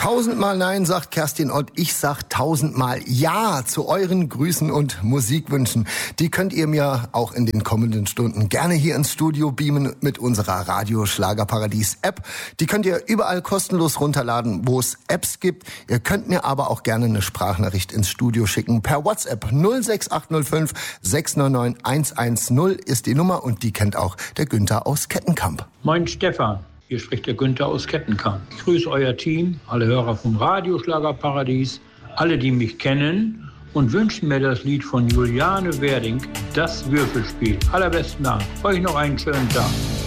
1000-mal Nein, sagt Kerstin Ott. Ich sag 1000-mal Ja zu euren Grüßen und Musikwünschen. Die könnt ihr mir auch in den kommenden Stunden gerne hier ins Studio beamen mit unserer Radio Schlagerparadies App. Die könnt ihr überall kostenlos runterladen, wo es Apps gibt. Ihr könnt mir aber auch gerne eine Sprachnachricht ins Studio schicken. Per WhatsApp 06805 699 110 ist die Nummer und die kennt auch der Günther aus Kettenkamp. Moin Stefan. Hier spricht der Günther aus Kettenkamp. Ich grüße euer Team, alle Hörer vom Radio Schlagerparadies, alle, die mich kennen und wünschen mir das Lied von Juliane Werding, Das Würfelspiel. Allerbesten Dank. Euch noch einen schönen Tag.